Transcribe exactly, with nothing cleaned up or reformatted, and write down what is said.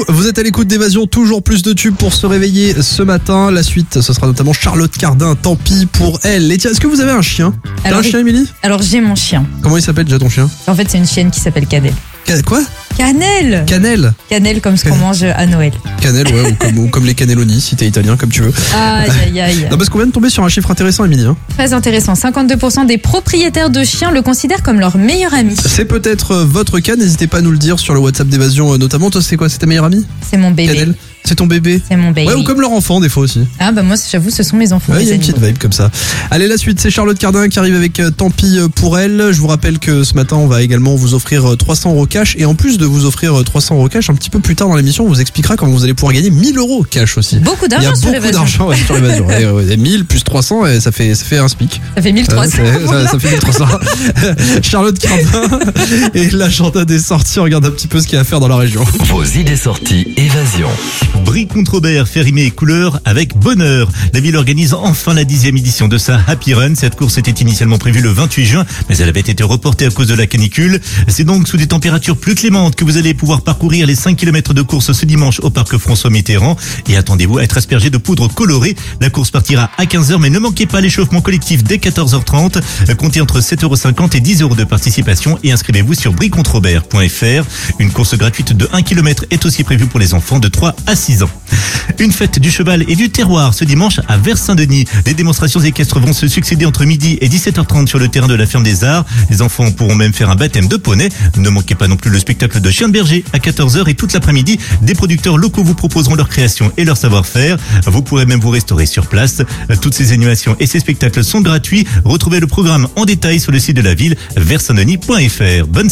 beaucoup. Vous êtes à l'écoute d'Évasion, toujours plus de tubes pour se réveiller ce matin. La suite, ce sera notamment Charlotte Cardin, tant pis pour elle. Et tiens, est-ce que vous avez un chien? T'as Alors, un chien, Émilie? Alors j'ai mon chien. Comment il s'appelle déjà ton chien? En fait, c'est une chienne qui s'appelle Cannelle. Ca- Quoi? Cannelle Cannelle? Cannelle comme ce qu'on mange à Noël. Cannelle, ouais, ou comme, ou comme les cannelloni, si t'es italien, comme tu veux. Aïe aïe aïe. Non, parce qu'on vient de tomber sur un chiffre intéressant, Émilie. Hein. Très intéressant. cinquante-deux pour cent des propriétaires de chiens le considèrent comme leur meilleur ami. C'est peut-être euh, votre cas, n'hésitez pas à nous le dire sur le WhatsApp d'Évasion, euh, notamment. Toi, c'est quoi? C'est ta meilleure amie? C'est mon bébé. Cannelle? C'est ton bébé? C'est mon bébé. Ouais, ou comme leur enfant, des fois aussi. Ah bah moi, j'avoue, ce sont mes enfants. Ouais, il mes y a une animaux. petite vibe comme ça. Allez, la suite, c'est Charlotte Cardin qui arrive avec euh, Tant pis pour elle. Je vous rappelle que ce matin, on va également vous offrir euh, trois cents euros cash. Et en plus de vous offrir euh, trois cents euros cash, un petit peu plus tard dans l'émission, on vous expliquera comment vous allez pouvoir gagner mille euros cash aussi. Beaucoup Il y a d'argent sur beaucoup l'évasion. d'argent ouais, sur l'évasion. Ouais, ouais, ouais. mille plus trois cents, et ça fait, ça fait un SMIC. Ça fait mille trois cents. Ouais, c'est- ça, ça fait mille trois cents. Charlotte Cardin et l'agenda des sorties. On regarde un petit peu ce qu'il y a à faire dans la région. Vos idées sorties Évasion. Brie-Contrebert fait rimer couleur avec bonheur. La ville organise enfin la dixième édition de sa Happy Run. Cette course était initialement prévue le vingt-huit juin, mais elle avait été reportée à cause de la canicule. C'est donc sous des températures plus clémentes que vous allez pouvoir parcourir les cinq kilomètres de course ce dimanche au parc François Mitterrand. Et attendez-vous à être aspergé de poudre colorée. La course partira à quinze heures, mais ne manquez pas l'échauffement collectif dès quatorze heures trente. Comptez entre sept euros cinquante et dix euros de participation et inscrivez-vous sur brie contrebert point f r. Une course gratuite de un kilomètre est aussi prévue pour les enfants de trois à six ans. Une fête du cheval et du terroir ce dimanche à Vers-Saint-Denis. Des démonstrations équestres vont se succéder entre midi et dix-sept heures trente sur le terrain de la Ferme des Arts. Les enfants pourront même faire un baptême de poney. Ne manquez pas non plus le spectacle de Chien de berger à quatorze heures et toute l'après-midi, des producteurs locaux vous proposeront leur création et leur savoir-faire. Vous pourrez même vous restaurer sur place. Toutes ces animations et ces spectacles sont gratuits. Retrouvez le programme en détail sur le site de la ville vers saint denis point f r. Bonne